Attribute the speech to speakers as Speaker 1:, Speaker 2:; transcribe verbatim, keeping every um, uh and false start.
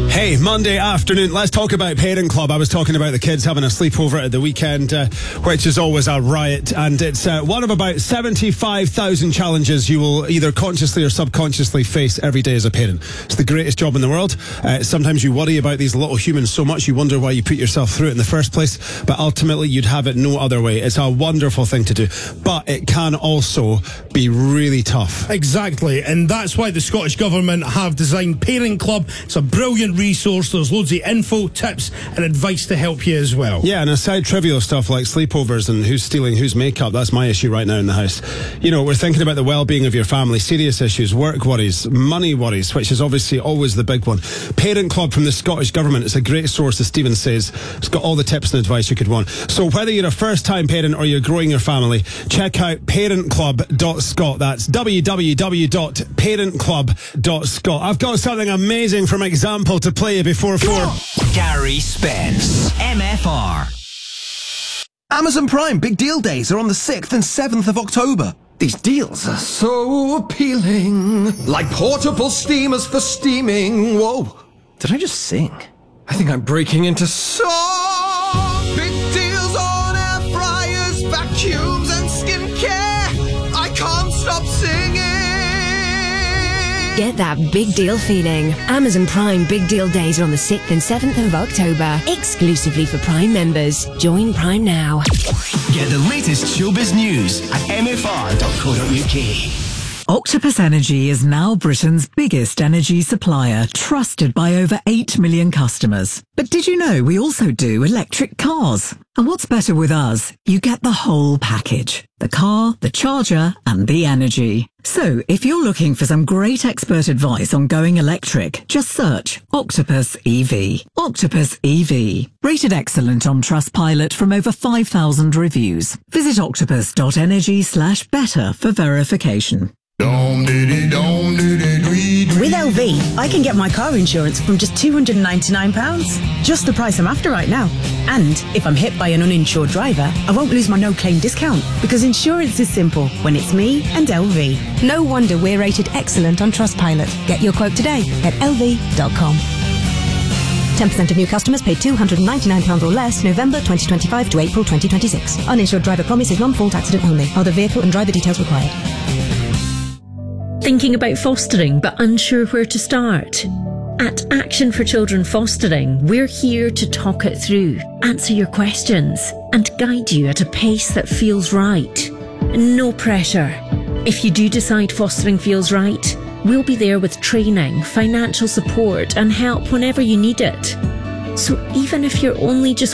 Speaker 1: Hey, Monday afternoon, let's talk about Parent Club. I was talking about the kids having a sleepover at the weekend, uh, which is always a riot, and it's uh, one of about seventy-five thousand challenges you will either consciously or subconsciously face every day as a parent. It's the greatest job in the world. Uh, sometimes you worry about these little humans so much you wonder why you put yourself through it in the first place, but ultimately you'd have it no other way. It's a wonderful thing to do, but it can also be really tough.
Speaker 2: Exactly, and that's why the Scottish Government have designed Parent Club. It's a brilliant resource. There's loads of info, tips and advice to help you as well.
Speaker 1: Yeah, and aside trivial stuff like sleepovers and who's stealing whose makeup, that's my issue right now in the house. You know, we're thinking about the well-being of your family, serious issues, work worries, money worries, which is obviously always the big one. Parent Club from the Scottish Government is a great source, as Stephen says. It's got all the tips and advice you could want. So whether you're a first-time parent or you're growing your family, check out parent club dot scot. That's w w w dot parent club dot scot. I've got something amazing from Example to play you before four.
Speaker 3: Gary Spence, M F R.
Speaker 4: Amazon Prime Big Deal Days are on the sixth and seventh of October. These deals are so appealing. Like portable steamers for steaming. Whoa. Did I just sing? I think I'm breaking into song. Big deals on air fryers, vacuums and skincare. I can't stop singing.
Speaker 5: Get that big deal feeling. Amazon Prime Big Deal Days are on the sixth and seventh of October. Exclusively for Prime members. Join Prime now.
Speaker 3: Get the latest showbiz news at m f r dot co dot u k.
Speaker 6: Octopus Energy is now Britain's biggest energy supplier, trusted by over eight million customers. But did you know we also do electric cars? And what's better with us? You get the whole package. The car, the charger, and the energy. So, if you're looking for some great expert advice on going electric, just search Octopus E V. Octopus E V. Rated excellent on Trustpilot from over five thousand reviews. Visit octopus dot energy slash better for verification.
Speaker 7: With L V, I can get my car insurance from just two hundred ninety-nine pounds. Just the price I'm after right now. And if I'm hit by an uninsured driver, I won't lose my no-claim discount, because insurance is simple when it's me and L V.
Speaker 8: No wonder we're rated excellent on Trustpilot. Get your quote today at l v dot com. ten percent of new customers paid two hundred ninety-nine pounds or less November twenty twenty-five to April twenty twenty-six. Uninsured driver promise is non-fault accident only. Other vehicle and driver details required.
Speaker 9: Thinking about fostering but unsure where to start? At Action for Children Fostering, we're here to talk it through, answer your questions, and guide you at a pace that feels right. No pressure. If you do decide fostering feels right, we'll be there with training, financial support, and help whenever you need it. So even if you're only just